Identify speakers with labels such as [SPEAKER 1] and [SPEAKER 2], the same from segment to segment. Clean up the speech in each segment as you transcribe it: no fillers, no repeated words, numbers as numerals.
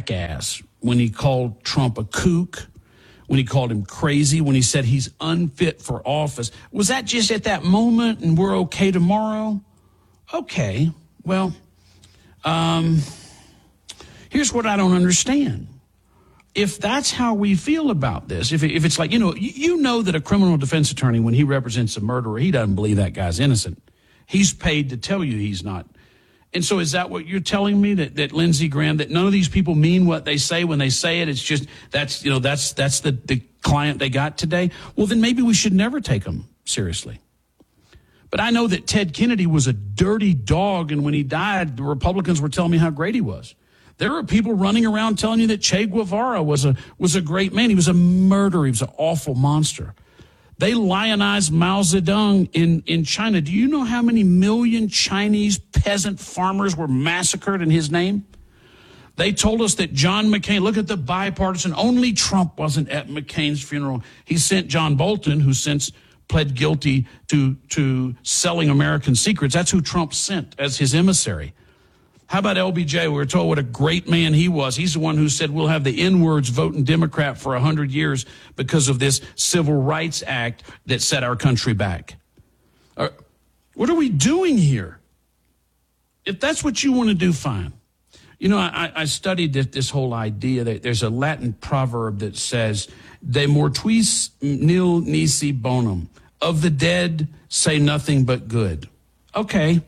[SPEAKER 1] jackass when he called Trump a kook, when he called him crazy, when he said he's unfit for office. Was that just at that moment and we're okay tomorrow? Okay, well, here's what I don't understand. If that's how we feel about this, if it's like, you know that a criminal defense attorney, when he represents a murderer, he doesn't believe that guy's innocent. He's paid to tell you he's not. And so is that what you're telling me, that Lindsey Graham, that none of these people mean what they say when they say it? It's just, that's the client they got today. Well, then maybe we should never take them seriously. But I know that Ted Kennedy was a dirty dog, and when he died, the Republicans were telling me how great he was. There are people running around telling you that Che Guevara was a great man. He was a murderer. He was an awful monster. They lionized Mao Zedong in China. Do you know how many million Chinese peasant farmers were massacred in his name? They told us that John McCain, look at the bipartisan, only Trump wasn't at McCain's funeral. He sent John Bolton, who since pled guilty to selling American secrets. That's who Trump sent as his emissary. How about LBJ? We were told what a great man he was. He's the one who said we'll have the N-words voting Democrat for 100 years because of this Civil Rights Act that set our country back. What are we doing here? If that's what you want to do, fine. I studied this whole idea that there's a Latin proverb that says, de mortuis nil nisi bonum. Of the dead, say nothing but good. Okay.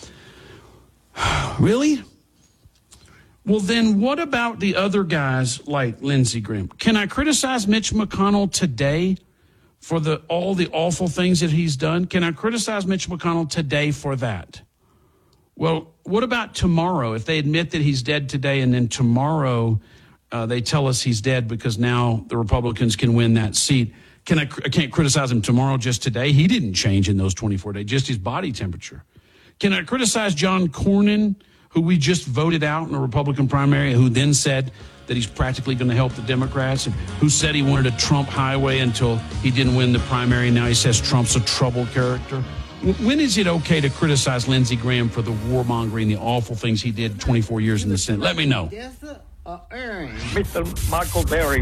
[SPEAKER 1] Really? Well, then what about the other guys like Lindsey Graham? Can I criticize Mitch McConnell today for all the awful things that he's done? Can I criticize Mitch McConnell today for that? Well, what about tomorrow? If they admit that he's dead today and then tomorrow they tell us he's dead because now the Republicans can win that seat. I can't criticize him tomorrow, just today. He didn't change in those 24 days, just his body temperature. Can I criticize John Cornyn, who we just voted out in a Republican primary, who then said that he's practically going to help the Democrats, and who said he wanted a Trump highway until he didn't win the primary? Now he says Trump's a troubled character. When is it okay to criticize Lindsey Graham for the warmongering, the awful things he did 24 years in the Senate? Let me know.
[SPEAKER 2] Mr. Michael Berry.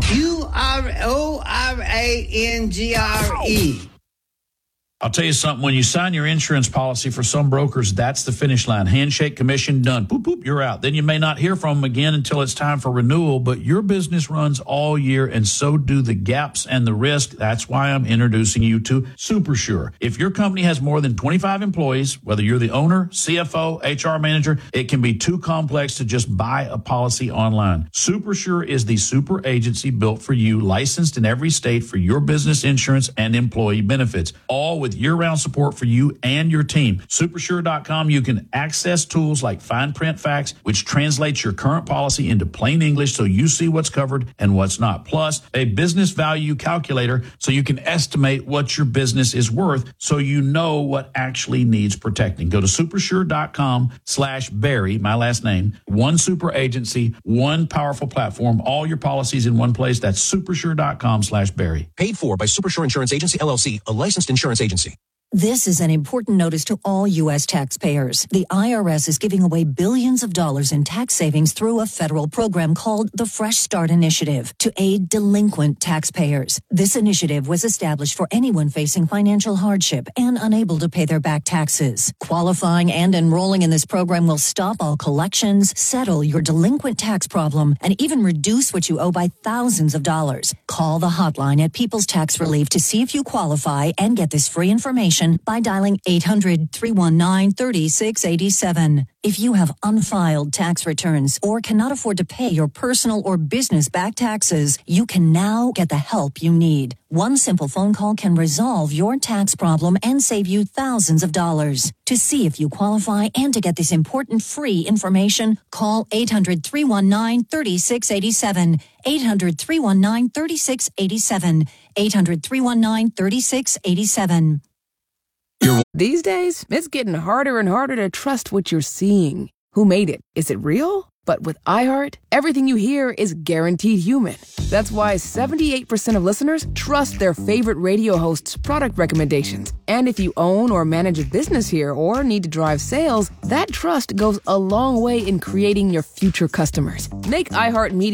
[SPEAKER 3] URORANGRE.
[SPEAKER 4] I'll tell you something. When you sign your insurance policy, for some brokers, that's the finish line. Handshake, commission, done. Boop, boop, you're out. Then you may not hear from them again until it's time for renewal, but your business runs all year, and so do the gaps and the risk. That's why I'm introducing you to SuperSure. If your company has more than 25 employees, whether you're the owner, CFO, HR manager, it can be too complex to just buy a policy online. SuperSure is the super agency built for you, licensed in every state for your business insurance and employee benefits, all with year-round support for you and your team. Supersure.com, you can access tools like fine print facts, which translates your current policy into plain English so you see what's covered and what's not. Plus, a business value calculator so you can estimate what your business is worth so you know what actually needs protecting. Go to supersure.com/Barry, my last name, one super agency, one powerful platform, all your policies in one place. That's supersure.com/Barry.
[SPEAKER 5] Paid for by Supersure Insurance Agency, LLC, a licensed insurance agency.
[SPEAKER 6] This is an important notice to all U.S. taxpayers. The IRS is giving away billions of dollars in tax savings through a federal program called the Fresh Start Initiative to aid delinquent taxpayers. This initiative was established for anyone facing financial hardship and unable to pay their back taxes. Qualifying and enrolling in this program will stop all collections, settle your delinquent tax problem, and even reduce what you owe by thousands of dollars. Call the hotline at People's Tax Relief to see if you qualify and get this free information by dialing 800-319-3687. If you have unfiled tax returns or cannot afford to pay your personal or business back taxes, you can now get the help you need. One simple phone call can resolve your tax problem and save you thousands of dollars. To see if you qualify and to get this important free information, call 800-319-3687. 800-319-3687. 800-319-3687.
[SPEAKER 7] These days, it's getting harder and harder to trust what you're seeing. Who made it? Is it real? But with iHeart, everything you hear is guaranteed human. That's why 78% of listeners trust their favorite radio hosts' product recommendations. And if you own or manage a business here or need to drive sales, that trust goes a long way in creating your future customers. Make iHeart Media